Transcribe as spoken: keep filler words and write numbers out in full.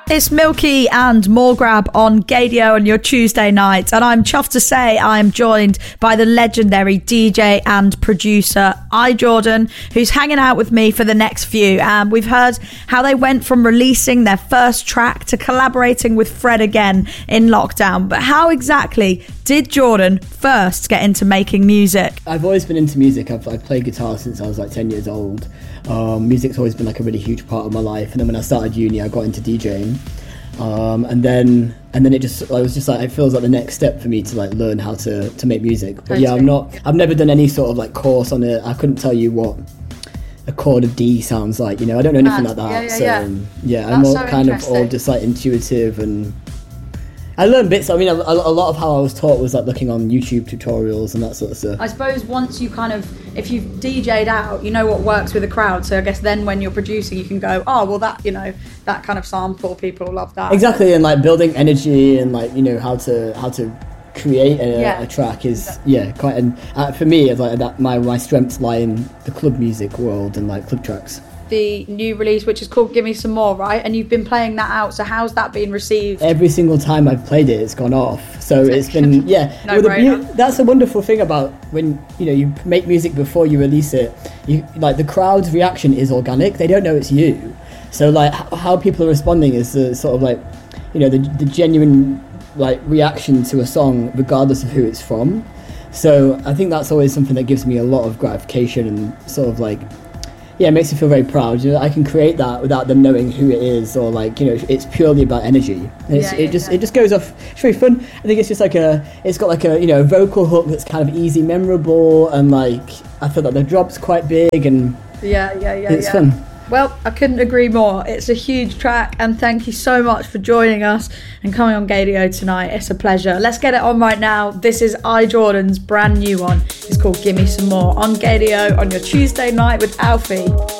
It's Milky and Morgrab on Gadio on your Tuesday night, and I'm chuffed to say I'm joined by the legendary D J and producer iJordan, who's hanging out with me for the next few. And um, we've heard how they went from releasing their first track to collaborating with Fred again in lockdown. But how exactly did Jordan first get into making music? I've always been into music. I've, I've played guitar since I was like ten years old. Um, music's always been like a really huge part of my life. And then when I started uni, I got into DJing. Um, and then and then it just I was just like it feels like the next step for me to like learn how to, to make music. But totally. yeah, I'm not I've never done any sort of like course on it. I couldn't tell you what a chord of D sounds like, you know. I don't know anything Mad. like that. Yeah, yeah, so yeah, um, yeah I'm more so kind of all just like intuitive, and I learned bits. I mean, a, a lot of how I was taught was like looking on YouTube tutorials and that sort of stuff. I suppose once you kind of, if you've D J'd out, you know what works with a crowd. So I guess then when you're producing, you can go, oh, well, that, you know, that kind of sample, people love that. Exactly, and like building energy and like, you know, how to how to create a, yeah. a track is exactly. yeah quite. And uh, for me, it's like that. My my strengths lie in the club music world and like club tracks. The new release, which is called Give Me Some More, right? And you've been playing that out, so how's that been received? Every single time I've played it, it's gone off. So it's been, yeah. no well, the, that's a wonderful thing about when, you know, you make music before you release it. You, like, the crowd's reaction is organic. They don't know it's you. So, like, how people are responding is uh, sort of like, you know, the, the genuine, like, reaction to a song, regardless of who it's from. So I think that's always something that gives me a lot of gratification and sort of, like, yeah, it makes me feel very proud. You know, I can create that without them knowing who it is, or like, you know, it's purely about energy. And it's, yeah, yeah, it just yeah. it just goes off. It's very fun. I think it's just like a, it's got like a, you know, a vocal hook that's kind of easy, memorable, and like I feel like the drop's quite big, and yeah, yeah, yeah, it's yeah. fun. Well, I couldn't agree more. It's a huge track, and thank you so much for joining us and coming on Gadio tonight. It's a pleasure. Let's get it on right now. This is iJordan's brand new one. It's called Gimme Some More on Gadio on your Tuesday night with Alfie.